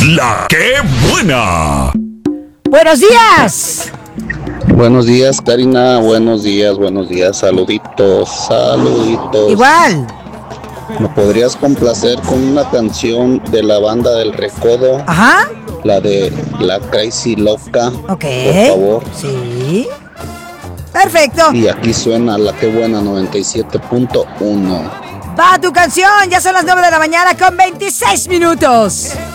La que buena. Buenos días. Buenos días, Karina. Buenos días. Saluditos. Igual. ¿Me podrías complacer con una canción de la banda del Recodo? Ajá. La de La Crazy Loca. Ok. Por favor. Sí. Perfecto. Y aquí suena La que buena 97.1. Va tu canción. Ya son las 9 de la mañana con 26 minutos.